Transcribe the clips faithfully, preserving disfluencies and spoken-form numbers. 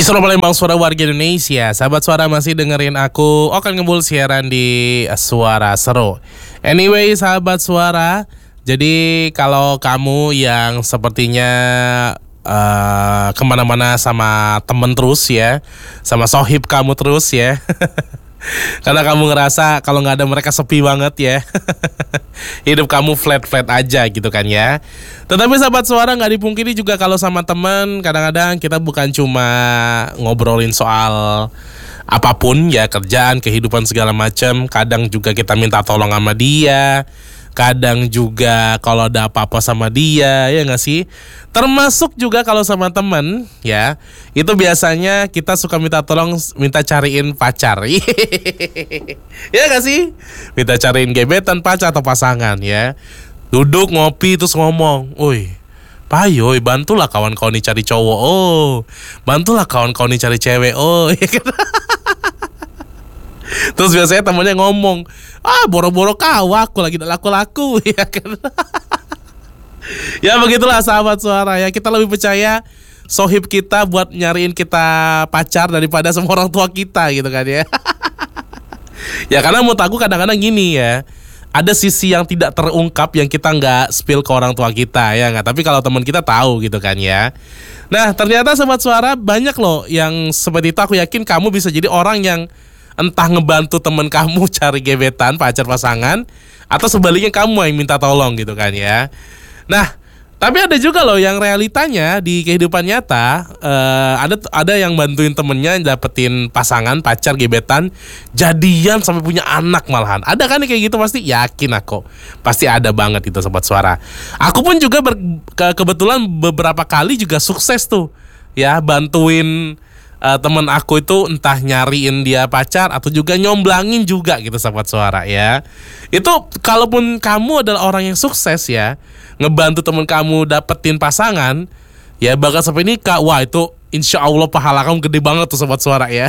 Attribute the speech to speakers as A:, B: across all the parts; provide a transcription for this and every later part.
A: Isra Palembang, suara warga Indonesia. Sahabat suara masih dengerin aku Okan Ngebul siaran di Suara Seru. Anyway sahabat suara, jadi kalau kamu yang sepertinya uh, kemana-mana sama temen terus ya, sama sohib kamu terus ya karena kamu ngerasa kalau gak ada mereka sepi banget ya hidup kamu flat-flat aja gitu kan ya. Tetapi sahabat suara, gak dipungkiri juga kalau sama teman kadang-kadang kita bukan cuma ngobrolin soal apapun ya, kerjaan, kehidupan segala macam. Kadang juga kita minta tolong sama dia, kadang juga kalau ada apa-apa sama dia, ya gak sih? Termasuk juga kalau sama temen ya, itu biasanya kita suka minta tolong, minta cariin pacar. Ya gak sih? Minta cariin gebetan, pacar atau pasangan ya. Duduk ngopi terus ngomong, "Woi, Payoy, bantulah kawan kau nih cari cowok. Oh, bantulah kawan kau nih cari cewek. Oh." Terus biasanya temennya ngomong, "Ah, boro-boro kau, aku lagi laku-laku." Ya kan? Ya begitulah sahabat suara ya. Kita lebih percaya sohib kita buat nyariin kita pacar daripada sama orang tua kita gitu kan ya. Ya karena menurut aku kadang-kadang gini ya, ada sisi yang tidak terungkap yang kita nggak spill ke orang tua kita ya nggak. Tapi kalau teman kita tahu gitu kan ya. Nah ternyata sobat suara banyak loh yang seperti itu. Aku yakin kamu bisa jadi orang yang entah ngebantu teman kamu cari gebetan, pacar, pasangan, atau sebaliknya kamu yang minta tolong gitu kan ya. Nah, tapi ada juga loh yang realitanya di kehidupan nyata uh, ada ada yang bantuin temennya dapetin pasangan, pacar, gebetan, jadian sampai punya anak malahan. Ada kan kayak gitu pasti? Yakin aku. Pasti ada banget itu sobat suara. Aku pun juga ber, ke, kebetulan beberapa kali juga sukses tuh ya bantuin Uh, temen aku itu entah nyariin dia pacar atau juga nyomblangin juga gitu sahabat suara ya. Itu kalaupun kamu adalah orang yang sukses ya, ngebantu temen kamu dapetin pasangan ya, bakal sampai nikah, wah itu insya Allah pahala kamu gede banget tuh sahabat suara ya.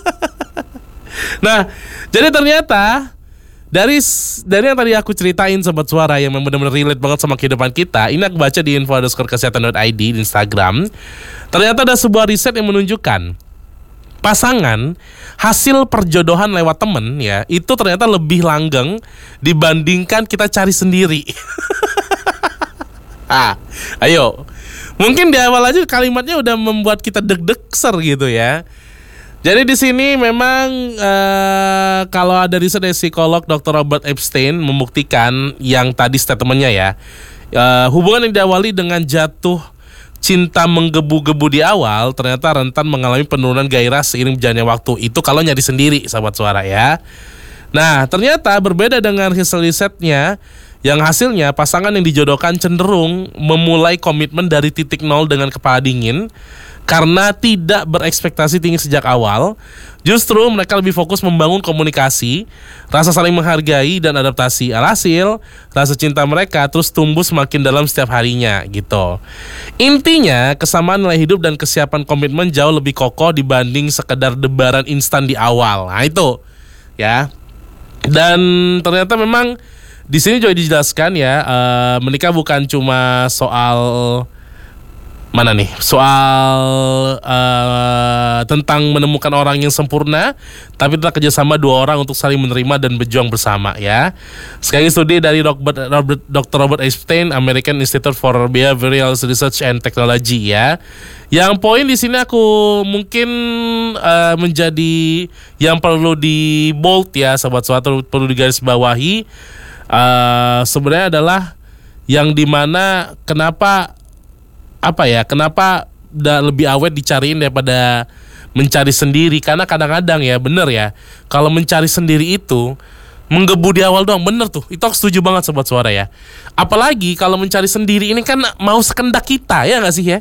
A: Nah jadi ternyata Dari dari yang tadi aku ceritain sobat suara yang benar-benar relate banget sama kehidupan kita, ini aku baca di info underscore kesehatan dot i d di Instagram. Ternyata ada sebuah riset yang menunjukkan pasangan hasil perjodohan lewat temen ya, itu ternyata lebih langgeng dibandingkan kita cari sendiri. Ah, ayo. Mungkin di awal aja kalimatnya udah membuat kita deg-degser gitu ya. Jadi di sini memang uh, kalau ada riset dari psikolog dokter Robert Epstein membuktikan yang tadi statementnya ya, uh, hubungan yang diawali dengan jatuh cinta menggebu-gebu di awal ternyata rentan mengalami penurunan gairah seiring berjalannya waktu. Itu kalau nyari sendiri sahabat suara ya. Nah ternyata berbeda dengan hasil risetnya yang hasilnya pasangan yang dijodohkan cenderung memulai komitmen dari titik nol dengan kepala dingin. Karena tidak berekspektasi tinggi sejak awal, justru mereka lebih fokus membangun komunikasi, rasa saling menghargai dan adaptasi. Alhasil, rasa cinta mereka terus tumbuh semakin dalam setiap harinya gitu. Intinya, kesamaan nilai hidup dan kesiapan komitmen jauh lebih kokoh dibanding sekedar debaran instan di awal. Nah itu ya. Dan ternyata memang di sini juga dijelaskan ya, uh, menikah bukan cuma soal mana nih soal uh, tentang menemukan orang yang sempurna, tapi tentang kerjasama dua orang untuk saling menerima dan berjuang bersama ya. Sekali studi dari Robert, Robert, dokter Robert Epstein, American Institute for Behavioral Research and Technology ya. Yang poin di sini aku mungkin uh, menjadi yang perlu di bold ya, sobat-sobat, perlu digarisbawahi uh, sebenarnya adalah yang dimana kenapa apa ya, kenapa udah lebih awet dicariin daripada mencari sendiri. Karena kadang-kadang ya bener ya, kalau mencari sendiri itu menggebu di awal doang, bener tuh. Itu aku setuju banget sobat suara ya. Apalagi kalau mencari sendiri ini kan mau sekendak kita ya gak sih ya.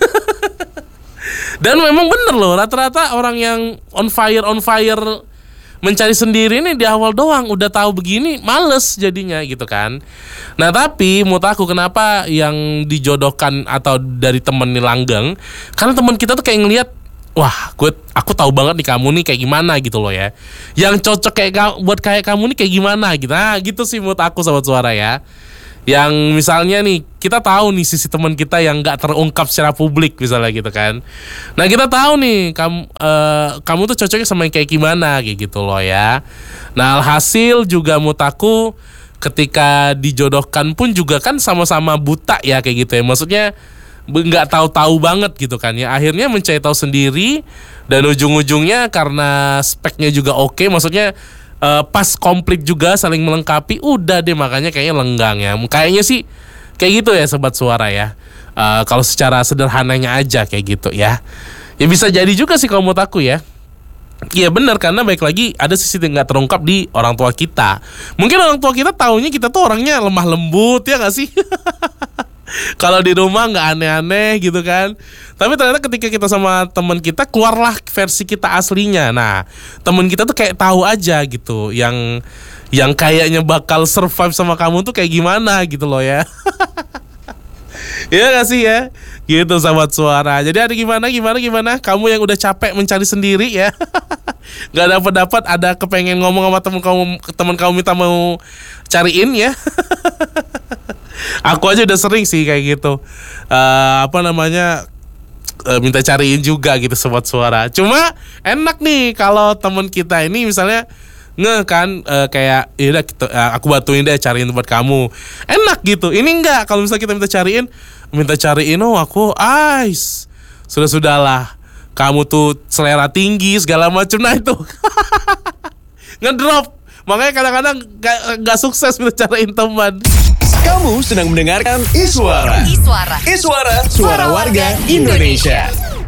A: Dan memang bener loh, rata-rata orang yang on fire on fire mencari sendiri ini di awal doang udah tahu begini males jadinya gitu kan. Nah tapi menurut aku kenapa yang dijodohkan atau dari temen nih langgeng, karena temen kita tuh kayak ngelihat, wah gue aku tahu banget nih kamu nih kayak gimana gitu loh ya, yang cocok kayak buat kayak kamu nih kayak gimana gitu. Nah gitu sih menurut aku sobat suara ya. Yang misalnya nih, kita tahu nih sisi teman kita yang nggak terungkap secara publik misalnya gitu kan. Nah kita tahu nih kamu uh, kamu tuh cocoknya sama yang kayak gimana kayak gitu loh ya. Nah alhasil juga menurut aku ketika dijodohkan pun juga kan sama-sama buta ya kayak gitu ya. Maksudnya nggak tahu-tahu banget gitu kan ya. Akhirnya mencari tahu sendiri dan ujung-ujungnya karena speknya juga oke, maksudnya Uh, pas komplit juga saling melengkapi, udah deh makanya kayaknya lenggang ya. Kayaknya sih kayak gitu ya Sobat Suara ya. Uh, kalau secara sederhananya aja kayak gitu ya. Ya bisa jadi juga sih kalau menurut aku ya. Iya benar, karena baik lagi ada sisi yang gak terungkap di orang tua kita. Mungkin orang tua kita taunya kita tuh orangnya lemah lembut ya gak sih? Kalau di rumah nggak aneh-aneh gitu kan. Tapi ternyata ketika kita sama teman kita, keluarlah versi kita aslinya. Nah, teman kita tuh kayak tahu aja gitu, yang yang kayaknya bakal survive sama kamu tuh kayak gimana gitu loh ya. Iya gak sih ya? Gitu Sobat Suara. Jadi ada gimana gimana gimana? Kamu yang udah capek mencari sendiri ya. Gak dapat dapat ada kepengen ngomong sama temen kamu, teman kamu minta mau cariin ya. Aku aja udah sering sih kayak gitu. Uh, apa namanya? Uh, minta cariin juga gitu Sobat Suara. Cuma enak nih kalau teman kita ini misalnya nge kan uh, kayak ya kita, uh, aku bantuin deh cariin tempat kamu. Enak gitu. Ini enggak, kalau misalnya kita minta cariin, minta cariin oh aku ais. Sudah-sudahlah. Kamu tuh selera tinggi segala macam, nah itu. Ngedrop. Makanya kadang-kadang gak, gak sukses minta cariin teman.
B: Kamu sedang mendengarkan Iswara. Iswara. Iswara, suara warga Indonesia.